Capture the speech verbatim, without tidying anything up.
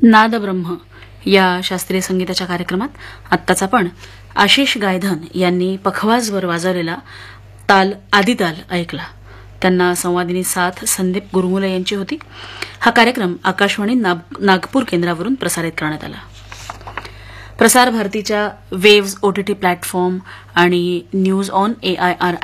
नादब्रह्म या शास्त्रीय संगीताच्या कार्यक्रमात आत्ताच आपण आशिष गायधन यांनी पखवाजवर वाजवलेला ताल आदिताल ऐकला. त्यांना संवादिनी साथ संदीप गुरुमुले यांची होती. हा कार्यक्रम आकाशवाणी नाग- नागपूर केंद्रावरून प्रसारित करण्यात आला. प्रसार भारतीच्या वेव्ज ओटीटी प्लॅटफॉर्म आणि न्यूज ऑन एआयआर